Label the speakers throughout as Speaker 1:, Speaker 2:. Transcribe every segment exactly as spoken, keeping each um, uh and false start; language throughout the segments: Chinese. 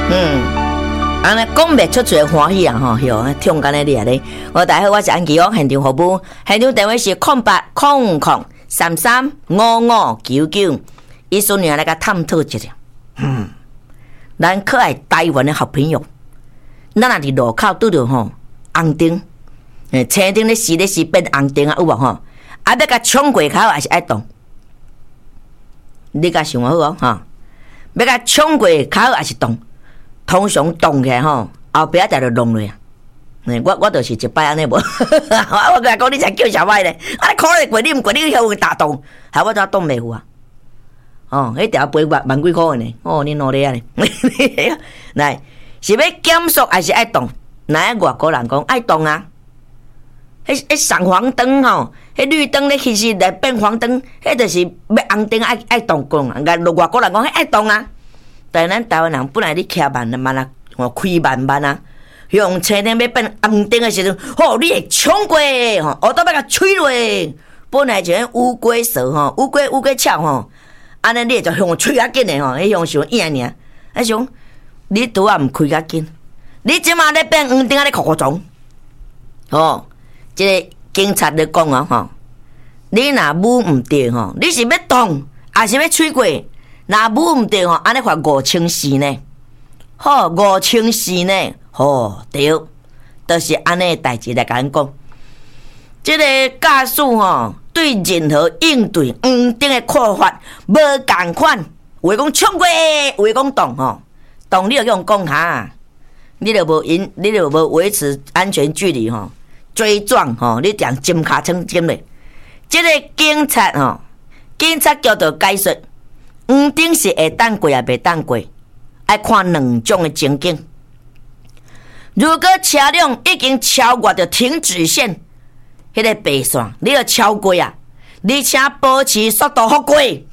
Speaker 1: 嗯，安尼讲袂出最欢喜啊吼，哟，听干咧哩啊咧。我大家好，我是安琪哦，现场服务，现场电话是空八空空三三五五九九，伊孙女来甲探讨一下。嗯，咱可爱台湾的好朋友，咱若伫路口拄着吼红灯，诶，青灯咧时咧时变红灯啊，有无吼？啊，要甲冲过口还是爱动？你甲想好哦，哈！要甲冲过口还是动？通常动起来吼，后壁就就弄落啊。我我就是一摆安尼无，我甲讲你才叫小歪咧，啊你考虑过你毋过你遐有大动，害我怎动袂赴啊？哦，迄条赔万万几箍呢？哦，你努力啊咧！来，是要减速还是爱动？哪外国人讲爱动啊？迄迄闪黄灯吼，迄绿灯咧其实来变黄灯，迄就是要红灯爱爱动讲啊。外国人讲迄爱动啊。但咱台湾人本来你骑慢慢啊，开慢慢啊，用青灯要变红灯的时阵，吼、哦，你会冲过吼，耳朵要甲吹落，本来就乌龟蛇吼，乌龟乌龟翘吼，安尼你就向吹较紧的吼，迄向想硬尔，啊想你拄啊毋开较紧，你即马咧变黄灯啊咧哭哭撞，吼，即、這个警察咧讲啊吼，你若舞毋对吼，你是要动还是要吹过？若舞毋对吼，安尼罚五千四呢？好，五千四呢？吼，对，就是安尼代志来甲咱讲。即、這个驾驶吼，对任何应对黄灯的看法无共款。有诶讲冲过，有诶讲动吼，动你就用讲哈，你就无因，你就无维持安全距离吼，追撞吼，你定金卡称金咧。即、這个警察吼，警察局就解释。黄灯是会当过也袂当过，爱看两种的情景。如果车辆已经超越着停止线，迄、那个白线你要超过啊，你请保持速度好过。你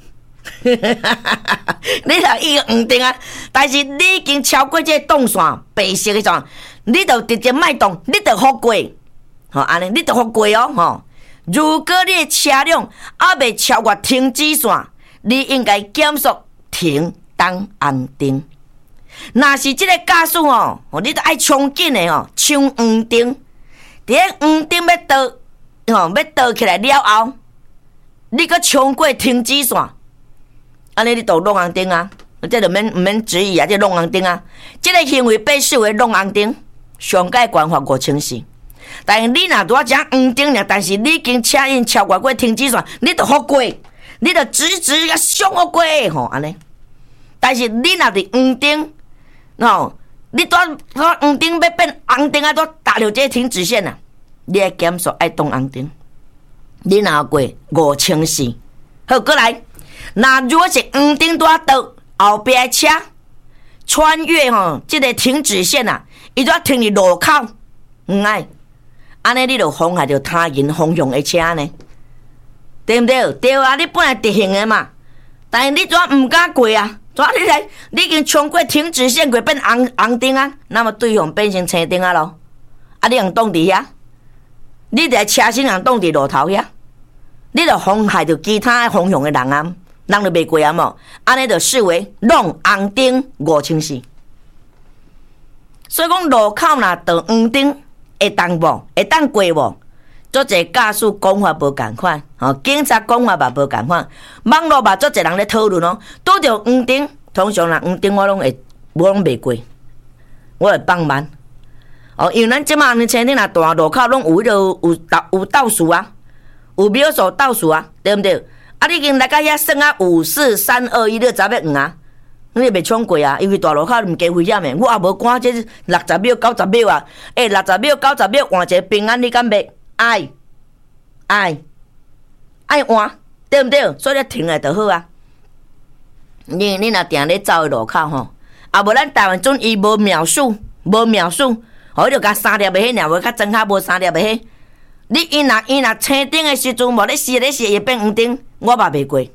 Speaker 1: 若伊黄灯啊，但是你已经超过这个动线白色的线，你就直接卖动，你就好过。吼，安尼你就好过哦，吼。如果你的车辆还未超越停止线，你应该减速停当红灯。若是这个驾驶哦，你都爱冲紧的哦，冲黄灯。伫黄灯要倒，吼要倒起来了后，你搁冲过停止线，安尼你就弄红灯啊！这就免毋免质疑啊，这弄红灯啊！这个行为被视为弄红灯，上盖关罚五千四。但是你若拄啊只黄灯尔，但是你已经车因超越过停止线，你就好过。你著直直甲上好过吼，安尼。但是你若伫黄灯，吼，你拄黄灯要变红灯啊，拄踏入这个停止线啊，你爱减速爱动红灯。你若过五千四，好过来。那如果是黄灯拄啊倒，后壁的车穿越吼，这个停止线啊，伊拄啊停伫路口，唔爱，安尼你著妨害着他人方向的车呢。对毋对？对啊，你本来直行的嘛，但是你怎唔敢过啊？怎你来？你已经冲过停止线过变红红灯啊，那么对方变成青灯啊咯？啊，你用挡伫遐，你伫车身人挡伫路头遐，你就妨害着其他方向的人啊，人就袂过啊嘛，安尼就视为弄红灯五千四。所以讲路口若倒黄灯会当无？会当过无？做者驾驶讲法无共款，吼，警察讲法嘛无共款，网络嘛做者人咧讨论哦。拄着黄灯，通常人黄灯我拢会，我拢袂过，我会放慢。哦，因为咱即马呢，青天若大路口拢有迄落有倒有倒数啊，有秒数倒数啊，对毋对？啊，你已经来到遐算啊，五四三二一，你十要黄啊，你袂冲过啊，因为大路口毋加危险诶，我也无赶这六十秒九十秒啊，诶、欸，六十秒九十秒换一个平安，你敢袂？爱爱爱换，对毋对？所以停来就好啊。你你若定咧走的路口吼，啊无咱台湾准伊无秒数，无秒数，吼，就甲三粒的迄尔，无较真较无三粒的迄。你伊若伊若青灯的时阵无咧熄咧熄，伊变黄灯，我嘛袂过。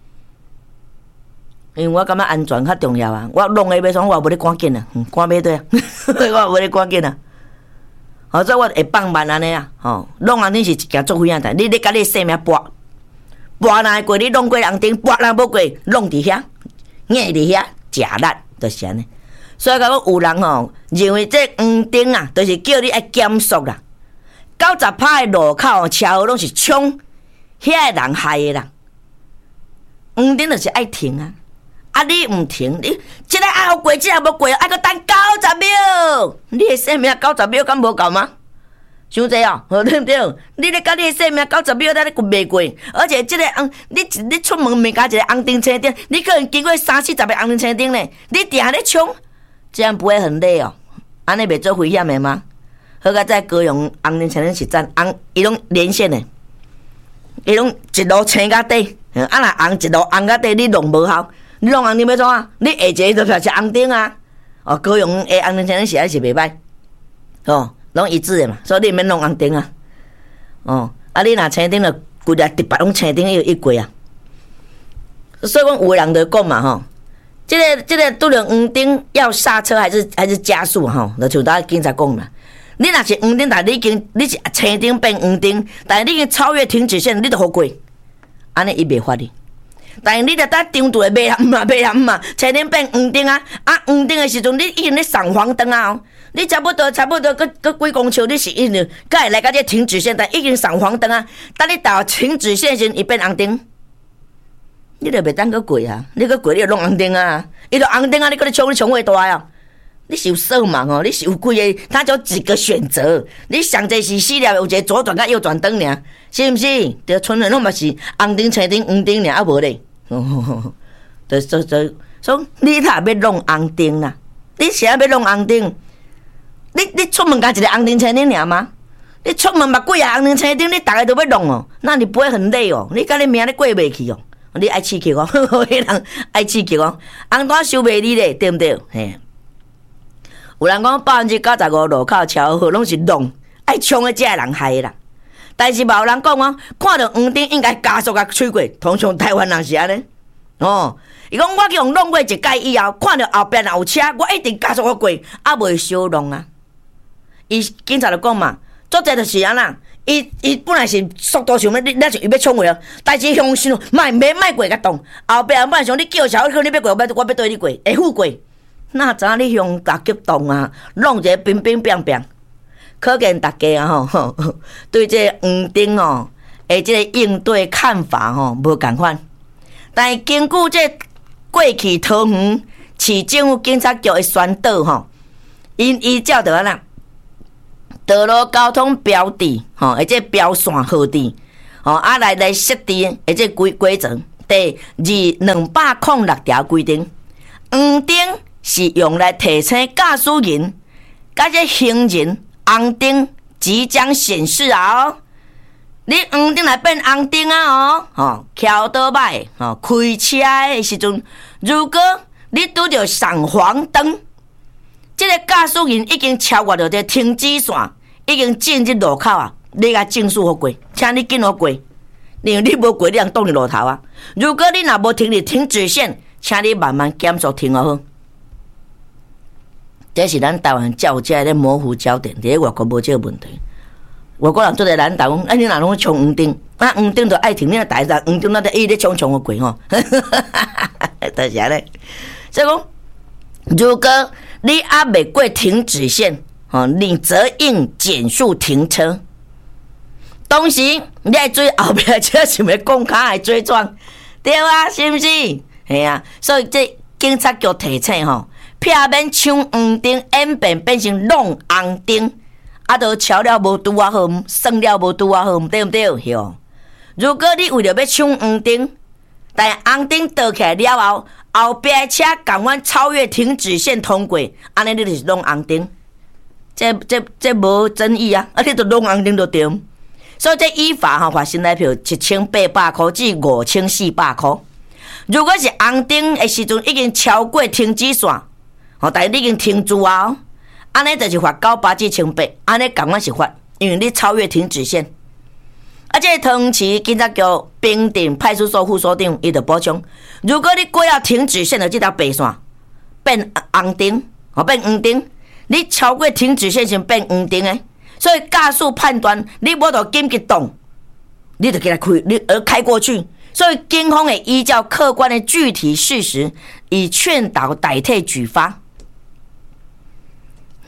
Speaker 1: 因为我感觉安全较重要啊。我弄的要创，我也无咧赶紧啊，赶马队啊，我也无咧赶紧啊。好，所以我会放慢安尼啊，吼，弄红灯是一件足危险代，你咧甲你性命搏，搏若会过，你弄过红灯，搏若无过，弄伫遐，硬伫遐，食力，就是安尼。 所以讲有人吼认为这黄灯啊，就是叫你爱减速啦。九十趴的路口车祸拢是冲遐个人害的啦。黄灯就是爱停啊，啊你唔停，你这个爱过，这个无过，爱搁等九十秒。你的生命九十秒敢无够吗？伤济哦，对不对？你咧甲你的生命九十秒，咱咧过袂过，而且这个红，你你出门咪加一个红灯青灯，你可能经过三四十个红灯青灯咧，你定咧冲，这样不会很累哦？安尼袂做危险的吗？好个在高雄红灯青灯是站红，伊拢连线的，伊拢一路青到底，啊若红一路红到底，你弄无效，你弄红灯要怎啊？你下一个就表示红灯啊！哦，高雄的红灯青灯是还是袂歹，哦。拢一致的嘛，所以你免弄红灯啊。哦，啊，你若青灯就规个直白拢青灯有一过啊。所以讲有人就讲嘛吼，这个这个拄着黄灯要刹车还是还是加速吼？就像咱警察讲嘛，你若是黄灯，但你已经你是青灯变黄灯，但是你已经超越停止线，你就好过，安尼伊袂罚你。但是你着搭张图的袂含嘛，袂含嘛，青灯变黄灯啊，啊黄灯的时阵，你已经咧闪黄灯啊、哦。你差不多差不多，佮佮几公尺，你是已经才会来到这停止线，但已经闪黄灯啊！等你到停止线时，伊变红灯，你就袂当佮过啊！你佮过，你就弄红灯啊！伊就红灯啊！你佮你冲，你冲会大啊！你是有色盲哦，你是有几个，他就几个选择，你上侪是死了，有一个左转甲右转灯尔，是毋是？就剩的拢嘛是红灯、青灯、黄灯尔，啊无咧，就就就，所以你若要弄红灯啦，你是要要弄红灯？你你出门加一个红灯青灯尔吗？你出门嘛几啊红灯青灯，你大家都要弄哦，那你不会很累哦？你甲你命你过袂去哦？你爱刺激哦，迄人爱刺激哦，红单收袂你咧，对不对？嘿，有人讲百分之九十五路口车祸拢是弄爱冲的这个人害的啦，但是嘛有人讲哦，看到黄灯应该加速甲吹过，通常台湾人是安尼哦。伊讲我去用弄过一届以后，看到后边有车，我一定加速我过，啊袂小弄啊。伊警察就讲嘛，做这就是安啦。伊伊本来是速度上要你，那就伊要冲过哦，但是向心卖免卖过甲动，后壁本来想你叫小，可你要过，我要我要对你过，会富过，哪知影你向甲激动啊，弄一个冰冰冰冰，可见大家啊吼，对这黄灯哦，诶，这个应对看法吼无共款。但是根据这过去桃园市政府警察局的宣导吼，因依照着啦。道路交通标志，吼，或者标线号志，吼，啊来来设定，或者规规则，第二两百零六条规定，黄灯是用来提醒驾驶人，甲这行人红灯即将显示啊！哦，你黄灯来变红灯啊！哦，吼，桥倒摆，吼，开车的时阵，如果你拄着闪黄灯，这个驾驶人已经超越了这停止线。已经进入路口啊！你甲正速好过，请你紧好过，因为你无过，你通挡伫路头啊。如果你若无停伫停止线，请你慢慢减速停好。这是咱台湾教界咧模糊焦点，伫外国无这个问题。外国人做在咱台湾，啊你若拢冲黄灯，啊黄灯就爱停，你若大人黄灯那得一直冲冲好过吼。就是安尼。所以讲，如果你还未过停止线。哦，你则应减速停车。当时你爱追后边车，想要讲卡来追撞，对啊，是不是？系啊，所以这警察局提醒吼，避免抢黄灯演变变成弄红灯，啊，都桥了无拄啊好，算了无拄啊好，对不对？哟，如果你为了要抢黄灯，但红灯倒起来了后，后边车赶快超越停止线通过，安尼你就是弄红灯。这这这无争议啊！啊，你都弄红灯就对，所以这依法吼罚新台票一千八百块至五千四百块。如果是红灯的时阵已经超过停止线，吼，但是你已经停住啊，安尼就是罚九百至千八，安尼共款是罚，因为你超越停止线。啊，这桃园市警察局平镇派出所副所长伊就补充：如果你过了停止线的这条白线变红灯，吼变黄灯。你超过停止线先变黄灯的，所以驾驶判断你无就紧急动，你就给他开，你而开过去。所以警方会依照客观的具体事实，以劝导代替举发。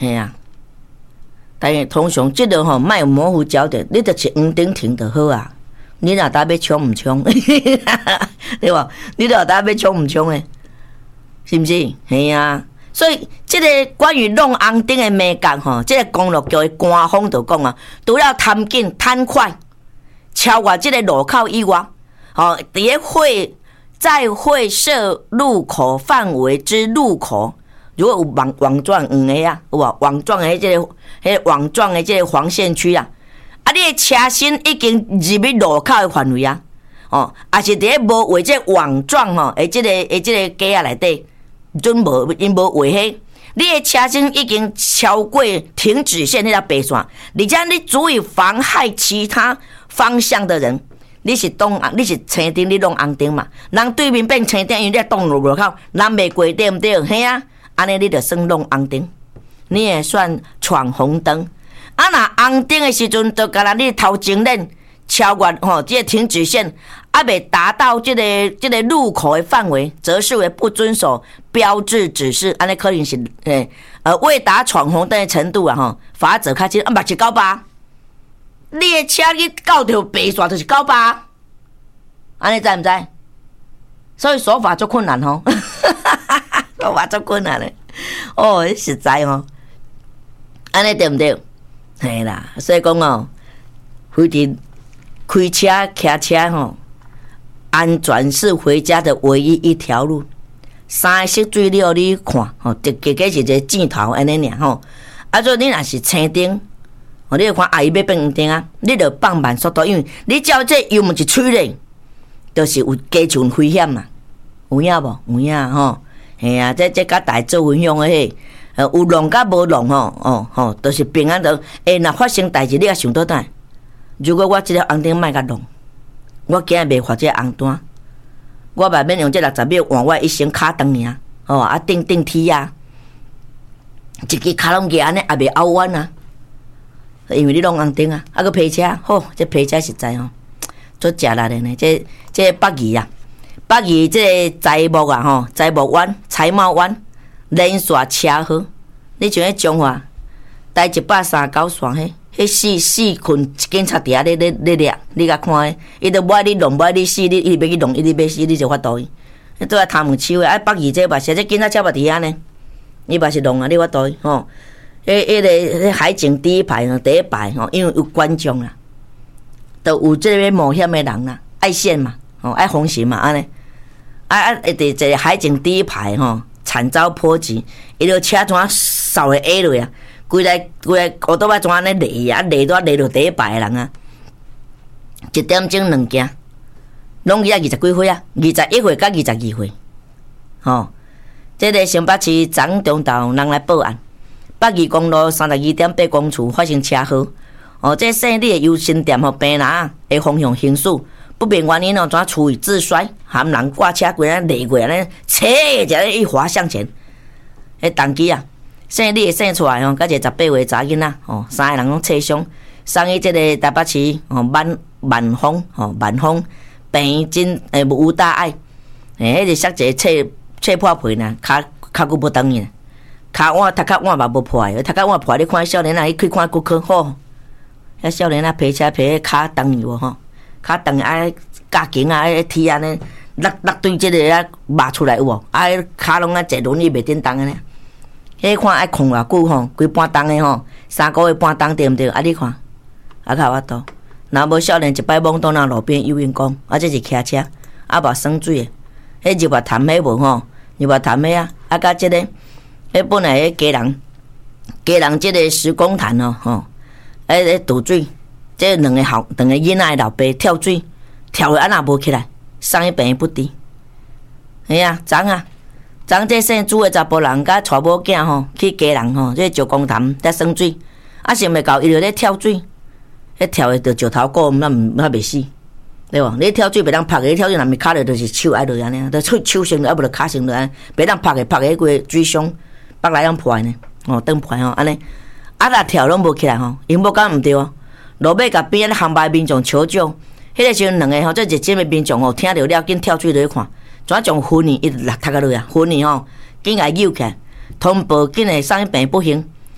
Speaker 1: 嘿啊。但是通常即个吼莫有模糊焦点，你着是黄顶停就好啊。你若搭要冲毋冲，对无？你若搭要冲毋冲诶，是毋是？嘿啊。所以即个关于弄红灯诶美感吼，即个公路局诶官方就讲啊，除了贪紧贪快，超越即个路口以外，吼，伫咧会在会设路口范围之路口。如果有网网状黄的啊，有无网状的迄、这个、迄个网状的这个黄线区啊，啊，你的车身已经入去路口的范围啊，哦，也是伫咧无画这网状吼，诶，这个诶，这个架啊内底，准无因无画迄，你的车身已经超过停止线那条白线，而且你足以妨害其他方向的人。你是动，你是青灯，你弄红灯嘛？人对面变青灯，因为你在动路路口，人袂过对毋对？嘿啊！安尼你就算弄红灯，你也算闯红灯。啊，那红灯的时阵，就甲咱你头前链超越吼，这个停止线，啊，未达到这个这个路口的范围，则视为不遵守标志指示。安尼可能是诶，呃，未达闯红灯的程度啊，吼，罚则较轻，啊，嘛是九八。你的车去到条白线，就是九八。安尼知毋知？所以守法足困难吼。我话足困难嘞，哦，实在哦，安尼对毋对？嘿啦，所以讲哦，非得开车、骑车吼，安全是回家的唯一一条路。三色水了你看，吼，就加加是一个箭头安尼尔吼。啊，做你若是青灯，哦，你看阿姨要变黄灯啊，你着放慢速度，因为你照这油门一吹咧，就是有加上危险嘛，有影无？有影吼。嘿啊，这这甲大家做分享的迄，呃，有弄甲无弄吼，哦吼，都、就是平安的。诶，若发生代志，你也想倒等。如果我即个红灯莫甲弄，我今日袂发这个红单，我万免用这六十秒换我一身卡灯尔，哦啊，顶顶梯啊，一支卡拢夹安尼也袂凹弯啊，因为你弄红灯啊，啊个皮车，吼，这皮车实在吼，做食力的呢，这这北宜啊。北宜这个财木啊，吼，财木湾、财茂湾连续车祸，你像迄中华台一百三十九线迄，迄四四群警察伫遐咧咧咧掠，你甲看诶，伊都买你弄，买你死，你伊要去弄，伊要死，你就法度伊。迄都啊贪门手诶，啊北宜这嘛是这警察车嘛伫遐呢，伊嘛是弄啊，你法度伊吼。迄迄个迄海景第一排吼，第一排吼，因为有观众啦，都有这个冒险诶人啦，爱线嘛，吼爱红线嘛，安尼。啊啊！伫一个海景第一排吼，惨遭波及，伊就车怎扫个 A 落啊，规来规来乌倒摆怎安尼累啊，累都累到第一排人啊，一点钟两件，拢伊啊二十几岁啊，二十一岁甲二十二岁，吼，这个新北市长中道人来报案，北宜公路三十二点八公尺发生车祸，哦，这胜利的优心店吼病人的方向行驶。不明原因哦，怎处于自摔，含人挂车规安累过安尼，切一下一滑向前。迄当机啊，生你生出来哦，甲一个十八岁查囡仔哦，三个人拢切伤，送去即个台北市哦万万丰哦万丰病院真诶无大碍，诶，迄个摔一个切切破皮呢，骹骹骨不长去，骹腕头壳腕嘛无破诶，头壳腕破，你看少年仔伊去看骨科吼，遐少年仔皮车皮骹长去无吼。骹长爱加紧啊，爱踢安尼，落落对即个啊抹出来有无？啊，骹拢啊坐轮椅袂振动安尼。迄看爱控偌久吼，规半冬的吼，三个月半冬对毋对？啊，你看，啊较法度。若无少年一摆懵倒那路边游泳讲，啊，这是骑车，啊无生水的，迄入眼潭迄无吼，入眼潭迄啊，啊甲即个，迄本来迄家人，家人即个石公潭哦吼，迄迄倒水。这两个后两个囡仔的老爸跳水，跳了安那无起来，送去病院不治。哎呀，昨啊，昨这姓朱的查甫人甲娶某囝吼，去家人吼，这石公潭在生水，啊想袂到伊就咧跳水，迄跳的着石头骨，那毋那袂死，对无？你跳水袂当拍的，你跳水若咪卡着，就是手爱落安尼，着手手先啊，无着骹先落安，袂当拍的，拍的迄个水箱北来样破呢，哦，灯破吼，安尼，啊若跳拢无起来吼，因某讲毋对哦。路尾甲边仔航班民众求救，迄个时阵两个吼，这热心的民众吼，听着了紧跳水落去看，怎将昏去一直落塌个落啊？昏去吼，紧来救起来，通报紧来送去病不行。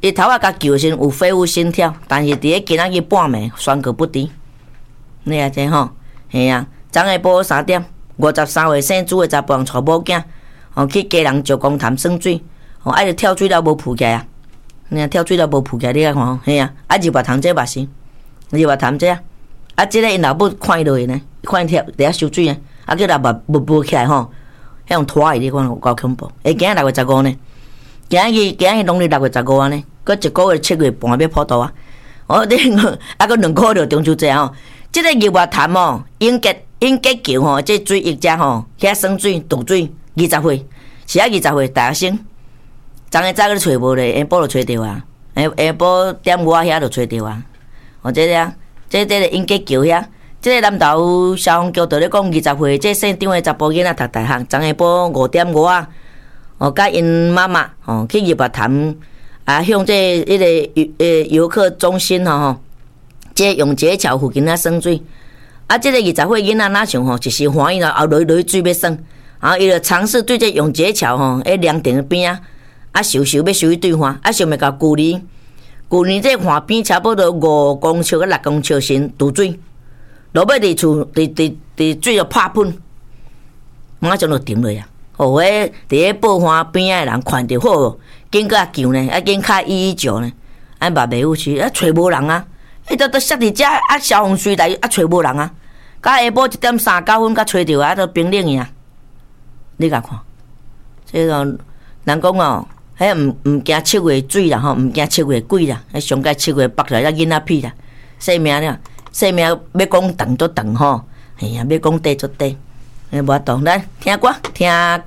Speaker 1: 伊头仔甲救时有肺部心跳，但是伫咧今仔日半暝宣告不治。你啊这吼，嘿啊，昨下晡三点，五十三岁姓朱的查甫人带某囝，哦去家人石公潭耍水，哦啊着跳水了无浮起来啊，你啊跳水了无浮起来，你来看吼，嘿啊，啊日月潭这嘛是，日月潭这啊，啊这个因老母看伊落去呢，看伊跳伫遐收水呢，啊叫他无无无起来吼，迄种拖伊你看有够恐怖。诶，今日六月十五呢，今日今日农历六月十五啊呢，搁一个月七月半要破度啊，哦你啊搁两个月中秋节吼。即个日月潭哦，永吉永吉桥吼，即水一只吼，遐耍水渡水，二十岁是啊，二十岁大学生，昨下早个找无咧，下晡就找着啊，下下晡点五仔遐就找着啊。哦，即个啊，即即个永吉桥遐，即个南投消防局就咧讲，二十岁即县长的查甫囡仔读大学，昨下晡五点五仔，哦，甲因妈妈哦去日月潭啊，向即迄个游诶游客中心吼吼。即永杰桥附近啊耍水，啊，即个二十岁囡仔哪想吼，一时欢喜了，后落落水要耍，然后伊就尝试对这永杰桥吼，迄凉亭边啊，啊收收要收去对岸，啊想要甲距离，距离这岸边差不多五公尺到六公尺深渡水，落尾伫厝伫伫伫水就拍喷，马上就停落啊！哦，迄伫迄报花边仔的人看着好，紧个救呢，啊紧卡一一九呢，啊嘛袂有去，啊找无人啊！迄都都塞伫遮，啊消防队来啊找无人啊！到下晡一点三九分，甲找着啊，都冰冷去啊！你甲看，即个人讲哦，迄毋毋惊七月水啦吼，毋惊七月鬼啦，迄上届七月北来，遐囡仔屁啦，生命了，生命要讲长就长吼，哎呀，要讲短就短，诶，无法度，来听歌听。